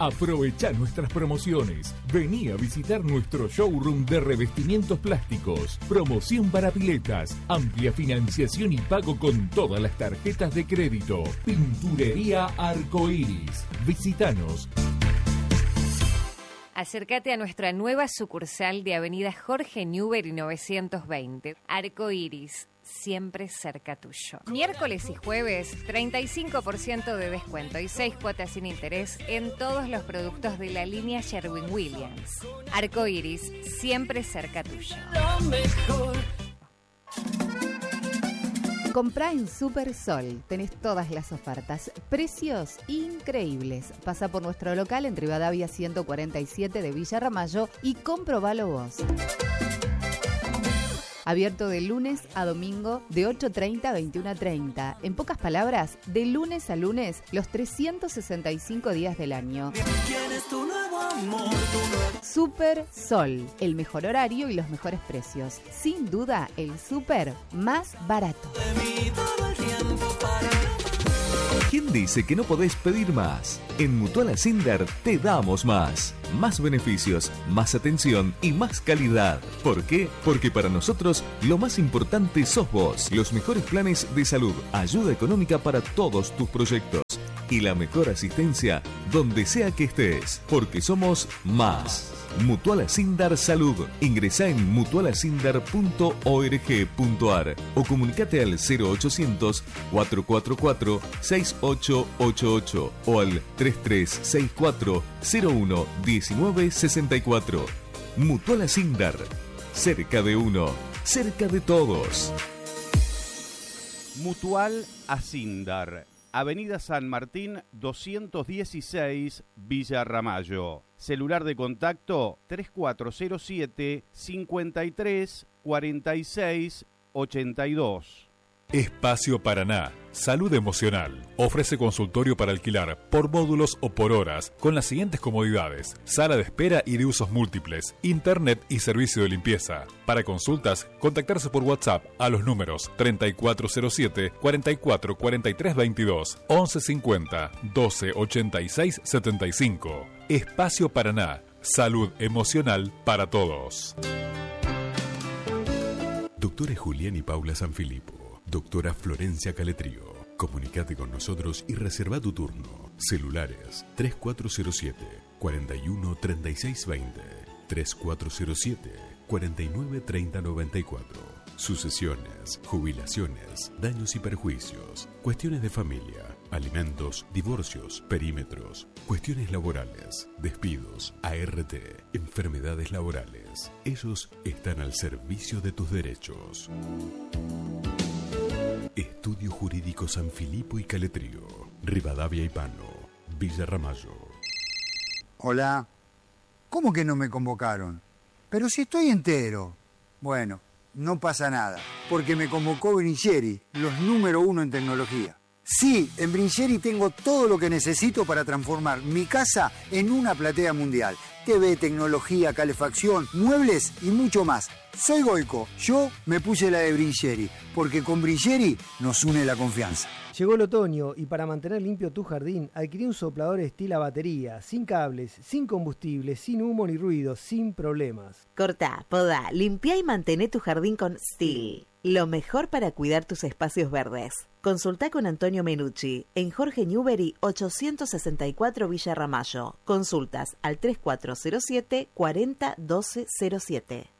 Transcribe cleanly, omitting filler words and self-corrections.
Aprovecha nuestras promociones. Vení a visitar nuestro showroom de revestimientos plásticos. Promoción para piletas. Amplia financiación y pago con todas las tarjetas de crédito. Pinturería Arcoiris. Visítanos. Acércate a nuestra nueva sucursal de Avenida Jorge Newbery 920. Arcoiris, siempre cerca tuyo. Miércoles y jueves, 35% de descuento y 6 cuotas sin interés en todos los productos de la línea Sherwin-Williams. Arcoiris, siempre cerca tuyo. Lo mejor. Comprá en Super Sol, tenés todas las ofertas, precios increíbles. Pasa por nuestro local en Rivadavia 147 de Villa Ramallo y comprobalo vos. Abierto de lunes a domingo de 8:30 a 21:30. En pocas palabras, de lunes a lunes, los 365 días del año. Super Sol, el mejor horario y los mejores precios. Sin duda, el súper más barato. ¿Quién dice que no podés pedir más? En Mutual Ascender te damos más. Más beneficios, más atención y más calidad. ¿Por qué? Porque para nosotros lo más importante sos vos. Los mejores planes de salud, ayuda económica para todos tus proyectos y la mejor asistencia donde sea que estés. Porque somos más. Mutual Ascender Salud. Ingresá en mutualascender.org.ar o comunicate al 0800-444-6888 o al 3364-01-1964. Mutual Ascender. Cerca de uno, cerca de todos. Mutual Ascender. Avenida San Martín 216, Villa Ramallo. Celular de contacto 3407 53 46 82. Espacio Paraná, Salud Emocional. Ofrece consultorio para alquilar por módulos o por horas, con las siguientes comodidades: sala de espera y de usos múltiples, internet y servicio de limpieza. Para consultas, contactarse por WhatsApp a los números 3407 44 43 22, 1150 12 86 75. Espacio Paraná, Salud Emocional para todos. Doctores Julián y Paula Sanfilippo. Doctora Florencia Caletrío. Comunicate con nosotros y reserva tu turno. Celulares 3407 41 36 20, 3407 49 30 94. Sucesiones, jubilaciones, daños y perjuicios, cuestiones de familia, alimentos, divorcios, perímetros, cuestiones laborales, despidos, ART, enfermedades laborales. Ellos están al servicio de tus derechos. Estudio Jurídico Sanfilippo y Caletrío, Rivadavia y Pano, Villa Ramallo. Hola. ¿Cómo que no me convocaron? Pero si estoy entero. Bueno, no pasa nada, porque me convocó Brincheri, los número 1 en tecnología. Sí, en Brincheri tengo todo lo que necesito para transformar mi casa en una platea mundial. TV, tecnología, calefacción, muebles y mucho más. Soy Goico, yo me puse la de Brincheri, porque con Brincheri nos une la confianza. Llegó el otoño y para mantener limpio tu jardín adquirí un soplador estilo batería, sin cables, sin combustible, sin humo ni ruido, sin problemas. Cortá, podá, limpiá y mantené tu jardín con Stihl. Lo mejor para cuidar tus espacios verdes. Consultá con Antonio Menucci en Jorge Newbery 864 Villa Ramallo. Consultas al 3407 40 12 07.